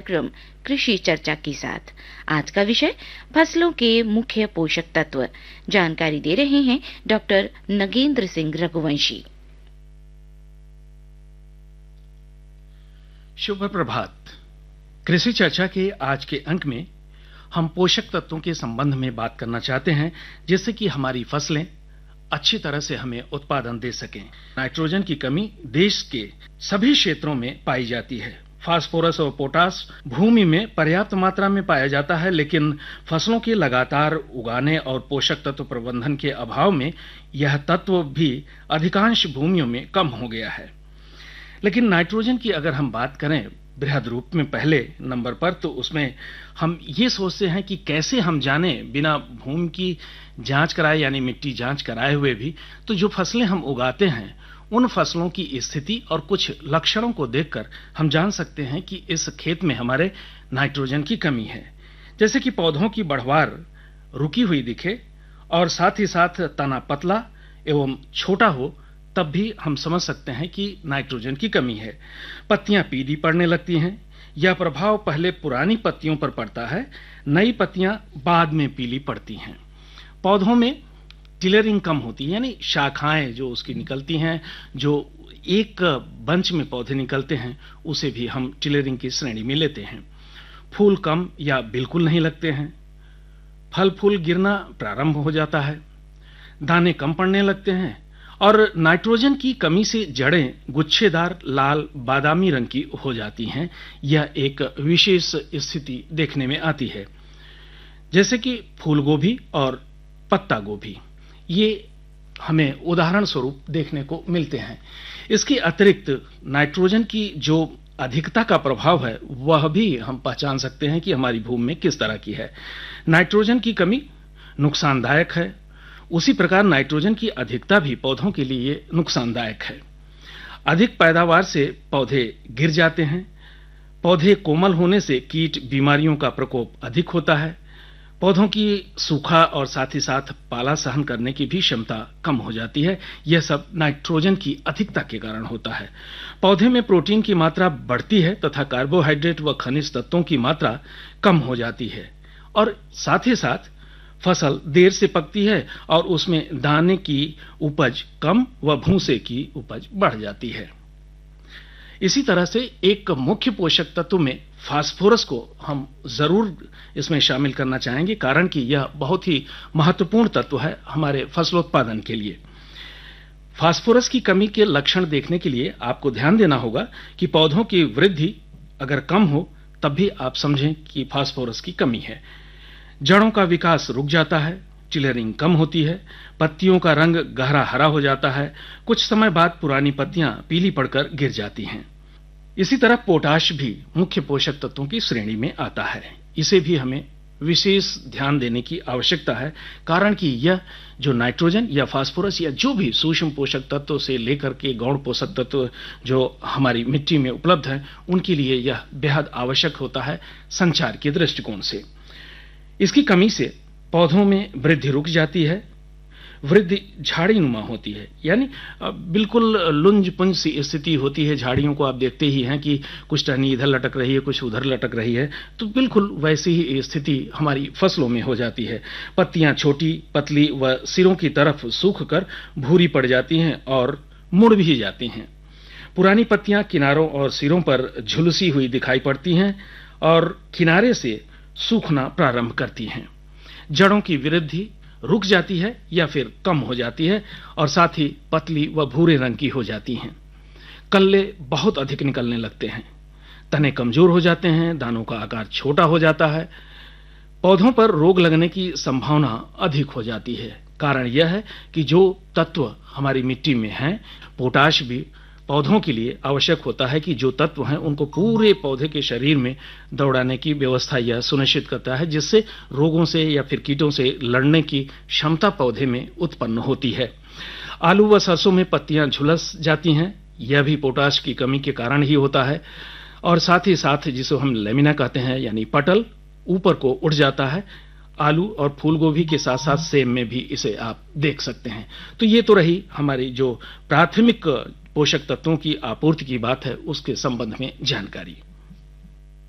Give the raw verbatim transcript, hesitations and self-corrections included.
कार्यक्रम कृषि चर्चा के साथ। आज का विषय फसलों के मुख्य पोषक तत्व। जानकारी दे रहे हैं डॉक्टर नगेंद्र सिंह रघुवंशी। शुभ प्रभात। कृषि चर्चा के आज के अंक में हम पोषक तत्वों के संबंध में बात करना चाहते हैं, जिससे कि हमारी फसलें अच्छी तरह से हमें उत्पादन दे सकें। नाइट्रोजन की कमी देश के सभी क्षेत्रों में पाई जाती है। फास्फोरस और पोटास भूमि में पर्याप्त मात्रा में पाया जाता है, लेकिन फसलों के लगातार उगाने और पोषक तत्व प्रबंधन के अभाव में यह तत्व भी अधिकांश भूमियों में कम हो गया है। लेकिन नाइट्रोजन की अगर हम बात करें बृहद रूप में पहले नंबर पर, तो उसमें हम ये सोचते हैं कि कैसे हम जाने बिना भूमि की जांच कराए, यानी मिट्टी जांच कराए हुए भी, तो जो फसलें हम उगाते हैं उन फसलों की स्थिति और कुछ लक्षणों को देखकर हम जान सकते हैं कि इस खेत में हमारे नाइट्रोजन की कमी है। जैसे कि पौधों की बढ़वार रुकी हुई दिखे और साथ ही साथ तना पतला एवं छोटा हो, तब भी हम समझ सकते हैं कि नाइट्रोजन की कमी है। पत्तियां पीली पड़ने लगती हैं। यह प्रभाव पहले पुरानी पत्तियों पर पड़ता है, नई पत्तियां बाद में पीली पड़ती हैं। पौधों में टिलरिंग कम होती है, यानी शाखाएं जो उसकी निकलती हैं, जो एक बंच में पौधे निकलते हैं, उसे भी हम टिलरिंग की श्रेणी में लेते हैं। फूल कम या बिल्कुल नहीं लगते हैं। फल फूल गिरना प्रारंभ हो जाता है। दाने कम पड़ने लगते हैं और नाइट्रोजन की कमी से जड़ें गुच्छेदार लाल बादामी रंग की हो जाती हैं। यह एक विशेष स्थिति देखने में आती है। जैसे कि फूल गोभी और पत्ता गोभी, ये हमें उदाहरण स्वरूप देखने को मिलते हैं। इसके अतिरिक्त नाइट्रोजन की जो अधिकता का प्रभाव है, वह भी हम पहचान सकते हैं कि हमारी भूमि में किस तरह की है। नाइट्रोजन की कमी नुकसानदायक है, उसी प्रकार नाइट्रोजन की अधिकता भी पौधों के लिए नुकसानदायक है। अधिक पैदावार से पौधे गिर जाते हैं। पौधे कोमल होने से कीट बीमारियों का प्रकोप अधिक होता है। पौधों की सूखा और साथ ही साथ पाला सहन करने की भी क्षमता कम हो जाती है। यह सब नाइट्रोजन की अधिकता के कारण होता है। पौधे में प्रोटीन की मात्रा बढ़ती है तथा कार्बोहाइड्रेट व खनिज तत्वों की मात्रा कम हो जाती है, और साथ ही साथ फसल देर से पकती है और उसमें दाने की उपज कम व भूसे की उपज बढ़ जाती है। इसी तरह से एक मुख्य पोषक तत्व में फास्फोरस को हम जरूर इसमें शामिल करना चाहेंगे, कारण कि यह बहुत ही महत्वपूर्ण तत्व है हमारे फसलोत्पादन के लिए। फास्फोरस की कमी के लक्षण देखने के लिए आपको ध्यान देना होगा कि पौधों की वृद्धि अगर कम हो, तब भी आप समझें कि फास्फोरस की कमी है। जड़ों का विकास रुक जाता है, टिलरिंग कम होती है, पत्तियों का रंग गहरा हरा हो जाता है, कुछ समय बाद पुरानी पत्तियां पीली पड़कर गिर जाती हैं। इसी तरह पोटाश भी मुख्य पोषक तत्वों की श्रेणी में आता है। इसे भी हमें विशेष ध्यान देने की आवश्यकता है, कारण कि यह जो नाइट्रोजन या फास्फोरस या जो भी सूक्ष्म पोषक तत्व से लेकर के गौण पोषक तत्व जो हमारी मिट्टी में उपलब्ध हैं, उनके लिए यह बेहद आवश्यक होता है संचार के दृष्टिकोण से। इसकी कमी से पौधों में वृद्धि रुक जाती है, वृद्धि झाड़ी नुमा होती है, यानी बिल्कुल लुंज पुंज सी स्थिति होती है। झाड़ियों को आप देखते ही हैं कि कुछ टहनी इधर लटक रही है, कुछ उधर लटक रही है, तो बिल्कुल वैसी ही स्थिति हमारी फसलों में हो जाती है। पत्तियां छोटी पतली व सिरों की तरफ सूख कर भूरी पड़ जाती हैं और मुड़ भी जाती हैं। पुरानी पत्तियां किनारों और सिरों पर झुलसी हुई दिखाई पड़ती हैं और किनारे से सूखना प्रारंभ करती हैं। जड़ों की वृद्धि रुक जाती है या फिर कम हो जाती है और साथ ही पतली व भूरे रंग की हो जाती हैं। कल्ले बहुत अधिक निकलने लगते हैं। तने कमजोर हो जाते हैं, दानों का आकार छोटा हो जाता है। पौधों पर रोग लगने की संभावना अधिक हो जाती है। कारण यह है कि जो तत्व हमारी मिट्टी में हैं, पोटाश भी पौधों के लिए आवश्यक होता है कि जो तत्व हैं उनको पूरे पौधे के शरीर में दौड़ाने की व्यवस्था यह सुनिश्चित करता है, जिससे रोगों से या फिर कीटों से लड़ने की क्षमता पौधे में उत्पन्न होती है। आलू व सरसों में पत्तियां झुलस जाती हैं, यह भी पोटाश की कमी के कारण ही होता है। और साथ ही साथ जिसे हम लेमिना कहते हैं, यानी पटल ऊपर को उठ जाता है। आलू और फूलगोभी के साथ साथ सेम में भी इसे आप देख सकते हैं। तो ये तो रही हमारी जो प्राथमिक पोषक तत्वों की आपूर्ति की बात है, उसके संबंध में जानकारी।